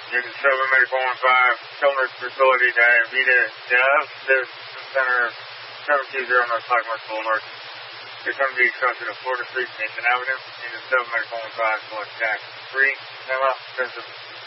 Unit 7 Medical 15, Children's Facility, Diabetes, Dev, Center 720 North Cyclist Boulevard. It's going to be trusted at Florida Street, Nathan Avenue. Unit 7 Medical 15, select tax 3, Emma,